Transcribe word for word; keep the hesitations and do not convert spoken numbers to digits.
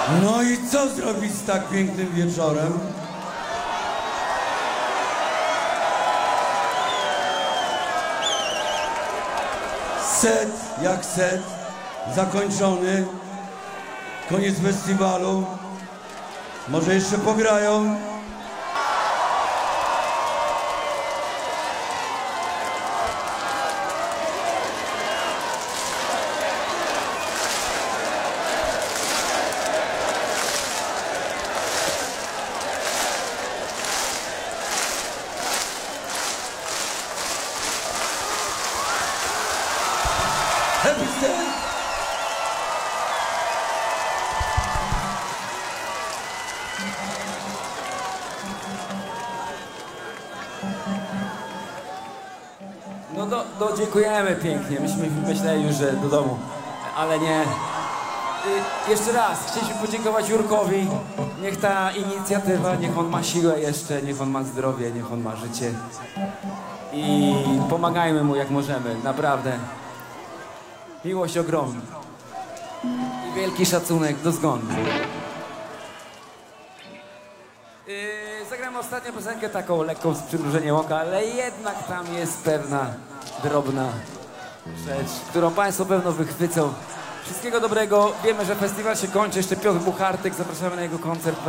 No i co zrobić z tak pięknym wieczorem? Set jak set, zakończony, koniec festiwalu. Może jeszcze pograją? Happy Day! No do, do, dziękujemy pięknie. Myśmy myśleli już, że do domu, ale nie. Y, jeszcze raz chcieliśmy podziękować Jurkowi. Niech ta inicjatywa, niech on ma siłę jeszcze, niech on ma zdrowie, niech on ma życie. I pomagajmy mu jak możemy, naprawdę. Miłość ogromna. I wielki szacunek do zgonu. Yy, zagramy ostatnią piosenkę taką lekką z przymrużeniem oka, ale jednak tam jest pewna drobna rzecz, którą Państwo pewno wychwycą. Wszystkiego dobrego. Wiemy, że festiwal się kończy. Jeszcze Piotr Buchartyk. Zapraszamy na jego koncert.